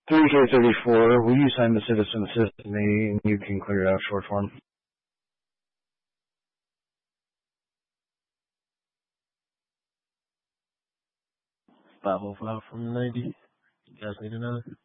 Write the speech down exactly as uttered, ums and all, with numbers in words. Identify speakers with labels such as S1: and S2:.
S1: three K thirty-four, will you sign the citizen assist to me and you can clear it out short form?
S2: five oh five from ninety. You guys need another?